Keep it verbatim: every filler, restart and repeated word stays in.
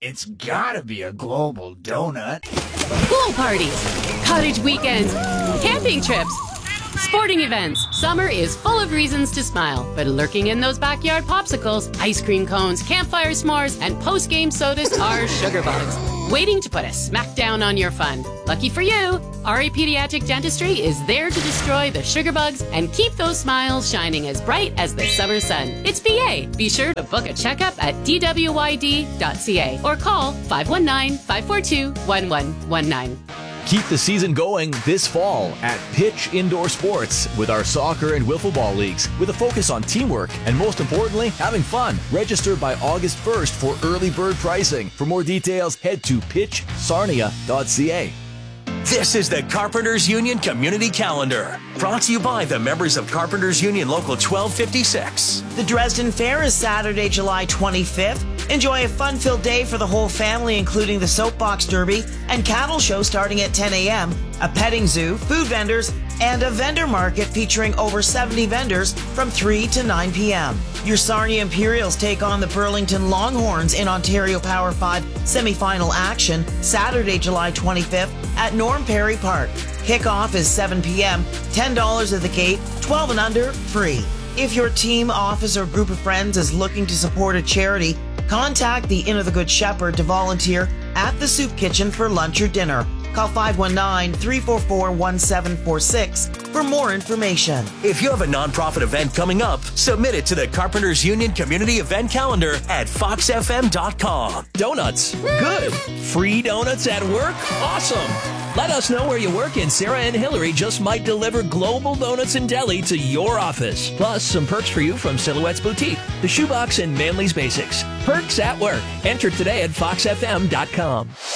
It's gotta be a global donut. Pool parties, cottage weekends, camping trips, sporting events. Summer is full of reasons to smile, but lurking in those backyard popsicles, ice cream cones, campfire s'mores, and post-game sodas are sugar bugs, waiting to put a smack down on your fun. Lucky for you, R A Pediatric Dentistry is there to destroy the sugar bugs and keep those smiles shining as bright as the summer sun. It's B A. Be sure to book a checkup at d w y d dot c a or call five one nine, five four two, one one one nine. Keep the season going this fall at Pitch Indoor Sports with our soccer and wiffle ball leagues with a focus on teamwork and, most importantly, having fun. Register by August first for early bird pricing. For more details, head to pitch sarnia dot c a. This is the Carpenters Union Community Calendar, brought to you by the members of Carpenters Union Local twelve fifty-six. The Dresden Fair is Saturday, July twenty-fifth. Enjoy a fun-filled day for the whole family, including the Soapbox Derby and cattle show starting at ten a m, a petting zoo, food vendors, and a vendor market featuring over seventy vendors from three to nine p m Your Sarnia Imperials take on the Burlington Longhorns in Ontario Power five semifinal action Saturday, July twenty-fifth at Norm Perry Park. Kickoff is seven p m, ten dollars at the gate, twelve and under, free. If your team, office, or group of friends is looking to support a charity, contact the Inn of the Good Shepherd to volunteer at the Soup Kitchen for lunch or dinner. Call five one nine, three four four, one seven four six for more information. If you have a nonprofit event coming up, submit it to the Carpenters Union Community Event Calendar at fox f m dot com. Donuts. Good. Free donuts at work? Awesome. Let us know where you work and Sarah and Hillary just might deliver Global Donuts and Deli to your office. Plus, some perks for you from Silhouette's Boutique, The Shoebox, and Manly's Basics. Perks at work. Enter today at fox f m dot com.